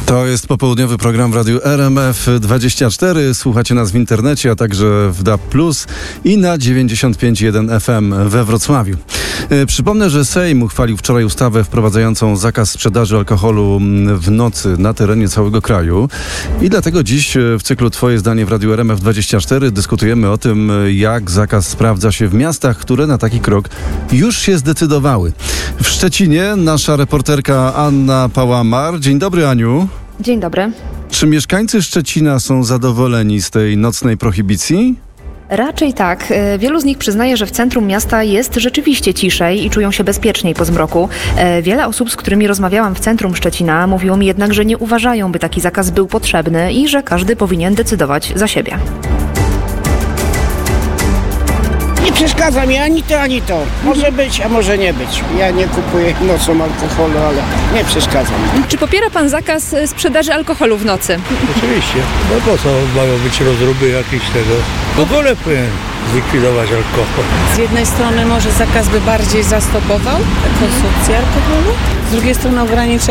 To jest popołudniowy program w Radiu RMF24. Słuchacie nas w internecie, a także w DAB+, i na 95,1 FM we Wrocławiu. Przypomnę, że Sejm uchwalił wczoraj ustawę wprowadzającą zakaz sprzedaży alkoholu w nocy na terenie całego kraju. I dlatego dziś w cyklu Twoje zdanie w Radiu RMF24 dyskutujemy o tym, jak zakaz sprawdza się w miastach, które na taki krok już się zdecydowały. W Szczecinie nasza reporterka Anna Pałamar. Dzień dobry, Aniu. Dzień dobry. Czy mieszkańcy Szczecina są zadowoleni z tej nocnej prohibicji? Raczej tak. Wielu z nich przyznaje, że w centrum miasta jest rzeczywiście ciszej i czują się bezpieczniej po zmroku. Wiele osób, z którymi rozmawiałam w centrum Szczecina, mówiło mi jednak, że nie uważają, by taki zakaz był potrzebny i że każdy powinien decydować za siebie. Nie przeszkadza mi ani to, ani to. Może być, a może nie być. Ja nie kupuję nocą alkoholu, ale nie przeszkadza mi. Czy popiera pan zakaz sprzedaży alkoholu w nocy? Oczywiście. No po co mają być rozruby jakieś tego? W ogóle powinien zlikwidować alkohol. Z jednej strony może zakaz by bardziej zastopował konsumpcję alkoholu, z drugiej strony ogranicza